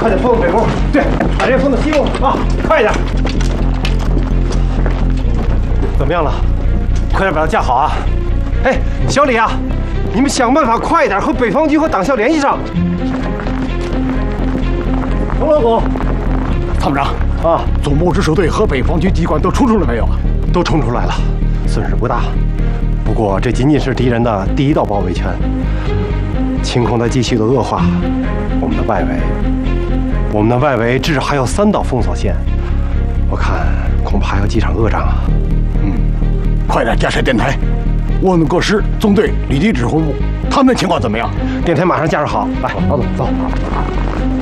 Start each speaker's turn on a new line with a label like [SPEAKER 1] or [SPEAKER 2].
[SPEAKER 1] 快点封北宫，对，把人封到西宫啊，快点！怎么样了？快点把他架好啊！哎，小李啊，你们想办法快一点和北方局和党校联系上。程老总，
[SPEAKER 2] 参谋长
[SPEAKER 1] 啊，
[SPEAKER 2] 总部直属队和北方局机关都冲出来没有啊？
[SPEAKER 1] 都冲出来了，损失不大。不过这仅仅是敌人的第一道包围圈，情况在继续的恶化。我们的外围至少还有3道封锁线，我看恐怕要几场恶仗啊。
[SPEAKER 2] 快点架设电台，问问各师、纵队、旅级指挥部，他们的情况怎么样？
[SPEAKER 1] 电台马上架设好，来，老总走。